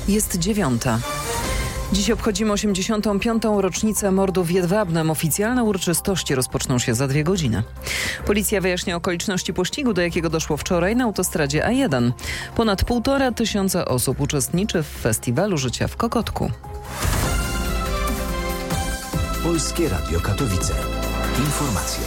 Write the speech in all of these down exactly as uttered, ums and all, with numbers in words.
Jest dziewiąta. Dziś obchodzimy osiemdziesiątą piątą rocznicę mordu w Jedwabnem. Oficjalne uroczystości rozpoczną się za dwie godziny. Policja wyjaśnia okoliczności pościgu, do jakiego doszło wczoraj na autostradzie A jeden. Ponad półtora tysiąca osób uczestniczy w Festiwalu Życia w Kokotku. Polskie Radio Katowice. Informacje.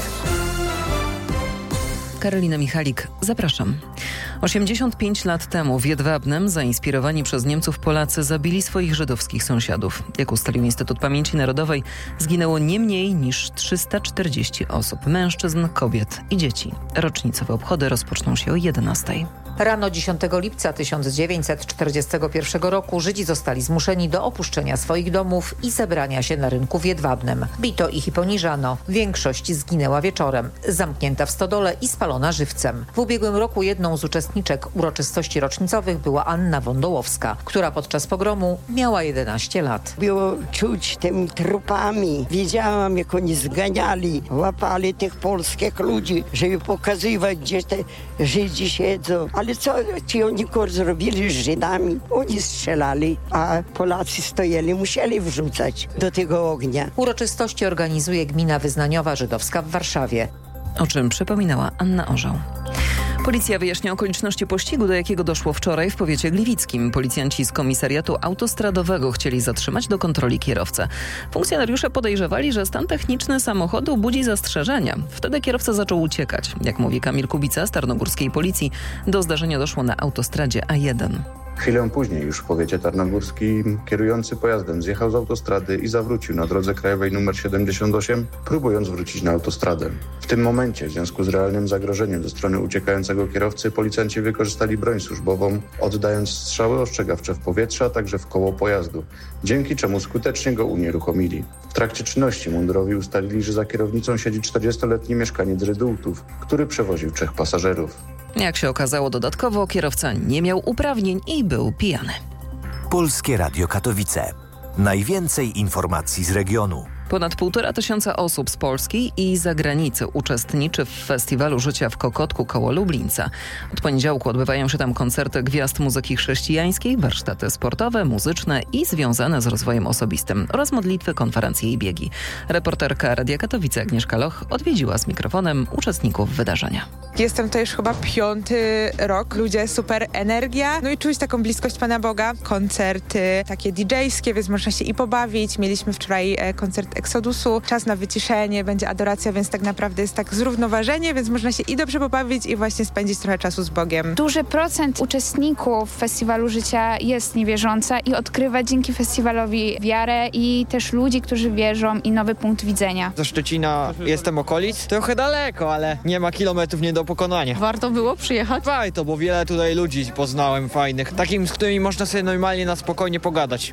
Karolina Michalik, zapraszam. osiemdziesiąt pięć lat temu w Jedwabnem zainspirowani przez Niemców Polacy zabili swoich żydowskich sąsiadów. Jak ustalił Instytut Pamięci Narodowej, zginęło nie mniej niż trzysta czterdzieści osób, mężczyzn, kobiet i dzieci. Rocznicowe obchody rozpoczną się o jedenastej. Rano dziesiątego lipca tysiąc dziewięćset czterdziestego pierwszego roku Żydzi zostali zmuszeni do opuszczenia swoich domów i zebrania się na rynku w Jedwabnem. Bito ich i poniżano. Większość zginęła wieczorem, zamknięta w stodole i spalona żywcem. W ubiegłym roku jedną z uczestniczek uroczystości rocznicowych była Anna Wądołowska, która podczas pogromu miała jedenaście lat. Było czuć tymi trupami. Wiedziałam, jak oni zganiali, łapali tych polskich ludzi, żeby pokazywać, gdzie te Żydzi siedzą. Ale co ci oni zrobili z Żydami? Oni strzelali, a Polacy stojeli, musieli wrzucać do tego ognia. Uroczystości organizuje Gmina Wyznaniowa Żydowska w Warszawie. O czym przypominała Anna Orzał. Policja wyjaśnia okoliczności pościgu, do jakiego doszło wczoraj w powiecie gliwickim. Policjanci z komisariatu autostradowego chcieli zatrzymać do kontroli kierowcę. Funkcjonariusze podejrzewali, że stan techniczny samochodu budzi zastrzeżenia. Wtedy kierowca zaczął uciekać. Jak mówi Kamil Kubica z tarnogórskiej policji, do zdarzenia doszło na autostradzie A jeden. Chwilę później już w powiecie tarnogórskim kierujący pojazdem zjechał z autostrady i zawrócił na drodze krajowej nr siedemdziesiąt osiem, próbując wrócić na autostradę. W tym momencie, w związku z realnym zagrożeniem ze strony uciekającego kierowcy, policjanci wykorzystali broń służbową, oddając strzały ostrzegawcze w powietrze, a także w koło pojazdu, dzięki czemu skutecznie go unieruchomili. W trakcie czynności mundurowi ustalili, że za kierownicą siedzi czterdziestoletni mieszkaniec Rydultów, który przewoził trzech pasażerów. Jak się okazało dodatkowo, kierowca nie miał uprawnień i był pijany. Polskie Radio Katowice. Najwięcej informacji z regionu. Ponad półtora tysiąca osób z Polski i zagranicy uczestniczy w Festiwalu Życia w Kokotku koło Lublińca. Od poniedziałku odbywają się tam koncerty gwiazd muzyki chrześcijańskiej, warsztaty sportowe, muzyczne i związane z rozwojem osobistym oraz modlitwy, konferencje i biegi. Reporterka Radia Katowice Agnieszka Loch odwiedziła z mikrofonem uczestników wydarzenia. Jestem tutaj już chyba piąty rok. Ludzie, super energia. No i czuć taką bliskość Pana Boga. Koncerty takie didżejskie, więc można się i pobawić. Mieliśmy wczoraj koncert Eksodusu, czas na wyciszenie, będzie adoracja, więc tak naprawdę jest tak zrównoważenie, więc można się i dobrze pobawić i właśnie spędzić trochę czasu z Bogiem. Duży procent uczestników Festiwalu Życia jest niewierząca i odkrywa dzięki festiwalowi wiarę i też ludzi, którzy wierzą i nowy punkt widzenia. Ze Szczecina jestem okolic, trochę daleko, ale nie ma kilometrów nie do pokonania. Warto było przyjechać? Warto, bo wiele tutaj ludzi poznałem fajnych, takim, z którymi można sobie normalnie na spokojnie pogadać.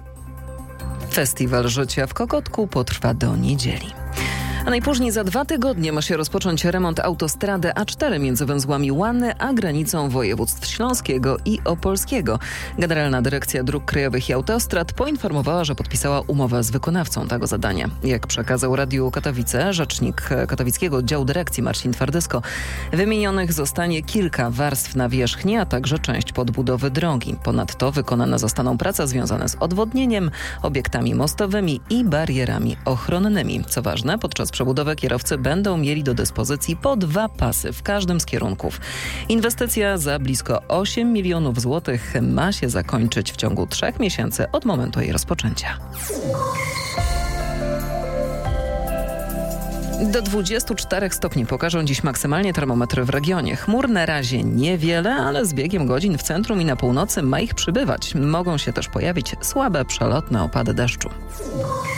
Festiwal Życia w Kokotku potrwa do niedzieli. A najpóźniej za dwa tygodnie ma się rozpocząć remont autostrady A cztery między węzłami Łany a granicą województw śląskiego i opolskiego. Generalna Dyrekcja Dróg Krajowych i Autostrad poinformowała, że podpisała umowę z wykonawcą tego zadania. Jak przekazał Radiu Katowice rzecznik katowickiego oddziału dyrekcji Marcin Twardysko, wymienionych zostanie kilka warstw nawierzchni, a także część podbudowy drogi. Ponadto wykonane zostaną prace związane z odwodnieniem, obiektami mostowymi i barierami ochronnymi. Co ważne, podczas przebudowy kierowcy będą mieli do dyspozycji po dwa pasy w każdym z kierunków. Inwestycja za blisko osiem milionów złotych ma się zakończyć w ciągu trzech miesięcy od momentu jej rozpoczęcia. Do dwudziestu czterech stopni pokażą dziś maksymalnie termometry w regionie. Chmur na razie niewiele, ale z biegiem godzin w centrum i na północy ma ich przybywać. Mogą się też pojawić słabe, przelotne opady deszczu.